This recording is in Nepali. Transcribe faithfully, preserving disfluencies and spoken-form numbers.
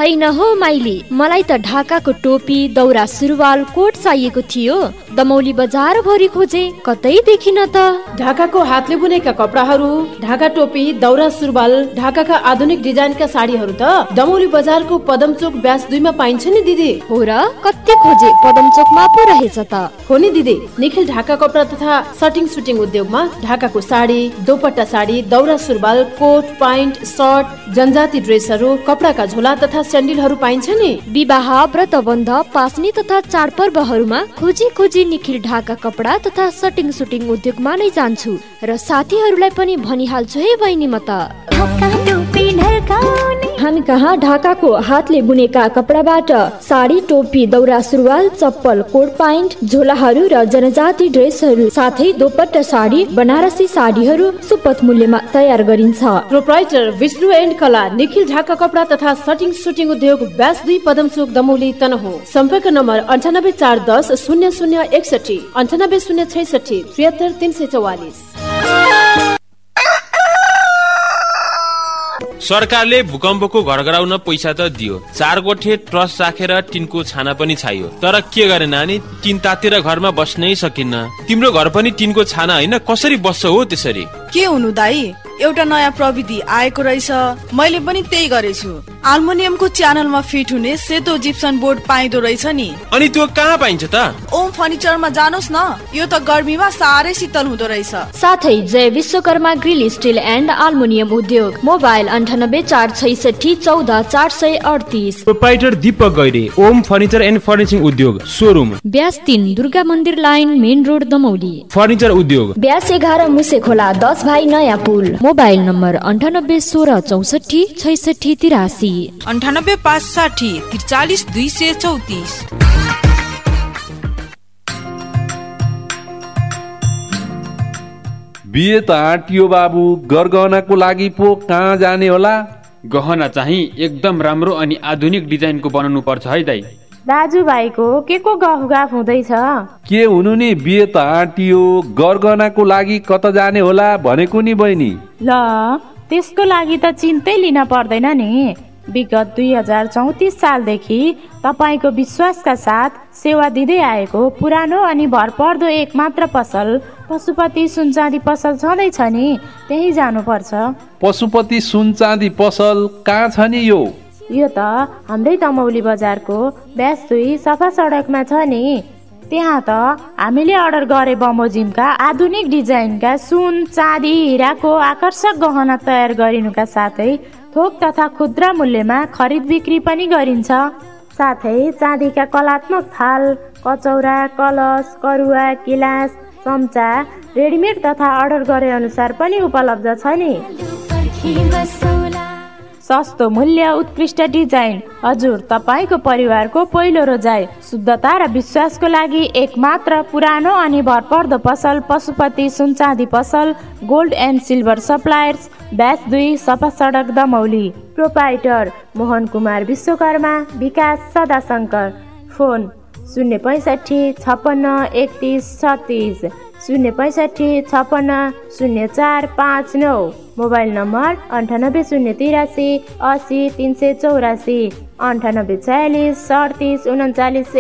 हैन हो माइली, मलाई त ढाकाको टोपी, दौरा सुरुवाल, कोट चाहिएको थियो। दमौली बजार भरि खोजे, कतै देखिन त। ढाकाको हातले बुनेका कपडाहरू, ढाका टोपी, दौरा सुरुवाल, ढाकाका आधुनिक डिजाइनका साडीहरू त दमौली बजारको पदमचोक ब्यास दुईमा पाइन्छ नि दिदी। हो र, कति खोजे, पदमचोकमा पो रहेछ त। हो नि दिदी, निखिल ढाका कपडा तथा सटिङ सुटिङ उद्योगमा ढाकाको साडी, दोपट्टा साडी, दौरा सुरुवाल, कोट, प्यान्ट, सर्ट, जनजाति ड्रेसहरू, कपडाका झोला तथा स्यान्डलहरू पाइन्छ नि। विवाह, व्रतबन्ध, पासनी तथा चाडपर्वहरूमा खोजी खोजी निखिल ढाका कपडा तथा सटिङ सुटिङ उद्योगमा नै जान्छु र साथीहरूलाई पनि भनिहाल्छु है बहिनी म त। हामी कहाँ ढाकाको हातले बुनेका कपडाबाट साडी, टोपी, दौरा सुरुवाल, चप्पल, कोट प्यान्ट, झोलाहरू र जनजाति ड्रेसहरू साथै दोपट्टा साडी, बनारसी साडीहरू सुपथ मूल्यमा तयार गरिन्छ। प्रोप्राइटर विष्णु एन्ड कला, निखिल ढाका कपडा तथा सटिङ सुटिङ उद्योग, ब्यास दुई, पदमचोक, दमौली, तनहुँ। सम्पर्क नम्बर अन्ठानब्बे चार दस शून्य शून्य एकसठी, अन्ठानब्बे शून्य छैसठी, त्रिहत्तर तीन सय चौवालिस। सरकारले भूकम्पको घर गराउन पैसा त दियो, चार गोठे ट्रस्ट राखेर टिनको छाना पनि छाइयो, तर के गरे नानी, टिन तातेर घरमा बस्नै सकिन्न। तिम्रो घर पनि टिनको छाना होइन, कसरी बस्छ हो त्यसरी? के हुनु दाई, एउटा नयाँ प्रविधि आएको रहेछ, मैले पनि त्यही गरेछु। अल्मुनियमको च्यानलमा फिट हुने सेतो जिप्सन बोर्ड पाइदो रहेछ नि। अनि त्यो कहाँ पाइन्छ त? ओम फर्निचरमा जानुहोस् न, यो त गर्मीमा साह्रै शीतल हुँदो रहेछ। साथै जय Vishwakarma grill still and aluminium उद्योग। मोबाइल अन्ठानब्बे चार छैसठी चौध चार सय अडतिस। Proprietor Deepak Gaire, Om furniture and फर्निचिङ उद्योग, सोरुम ब्यास तीन, दुर्गा मन्दिर line, main road, Damauli. Furniture उद्योग ब्यास एघार, मुसे खोला, दस भाइ, नयाँ पुल। मोबाइल नम्बर अन्ठानब्बे सोह्र चौसठी छैसठी तिरासी, अन्ठानब्बे पाँच साठी त्रिचालिस दुई सय चौतिस। बिहे त आँटियो बाबु, गरगहनाको लागि पो कहाँ जाने होला? गहना चाहिँ एकदम राम्रो अनि आधुनिक डिजाइनको बनाउनु पर्छ है दाइ। दाजुभाइको के को गफगाफ हुँदैछ? के हुनु नि, बिहे त आँटियो, गरगहनाको लागि कता जाने होला भनेको नि बहिनी। ल, त्यसको लागि त चिन्तै लिन पर्दैन नि। विगत दुई हजार चौतिस सालदेखि तपाईँको विश्वासका साथ सेवा दिँदै आएको पुरानो अनि भरपर्दो एक मात्र पसल पशुपति सुन चाँदी पसल छँदैछ नि, त्यही जानुपर्छ। पशुपति सुन चाँदी पसल कहाँ छ नि यो? यो त हाम्रै दमौली बजारको ब्यास दुई सफा सडकमा छ नि। त्यहाँ त हामीले अर्डर गरे बमोजिमका आधुनिक डिजाइनका सुन, चाँदी, हिराको आकर्षक गहना तयार गरिनुका साथै थोक तथा खुद्रा मूल्यमा खरिद बिक्री पनि गरिन्छ। साथै चाँदीका कलात्मक थाल, कचौरा, कलश, करुवा, गिलास, चम्चा रेडिमेड तथा अर्डर गरे अनुसार पनि उपलब्ध छ नि। सस्तो मूल्य, उत्कृष्ट डिजाइन। हजुर, तपाईको परिवारको पहिलो रोजाइ, शुद्धता र विश्वासको लागि एक मात्र पुरानो अनि भरपर्दो पसल पशुपति सुन चाँदी पसल, gold and silver suppliers, bash दुई, सफा सडक, दमौली। प्रोप्राइटर मोहन कुमार विश्वकर्मा, विकास सदाशङ्कर। फोन शून्य पैँसठी छप्पन्न एकतिस छत्तिस, शून्य पैँसठी छप्पन्न शून्य चार पाँच नौ। मोबाइल नम्बर अन्ठानब्बे शून्य तिरासी असी तिन सय चौरासी, अन्ठानब्बे छयालिस अडतिस उन्चालिस।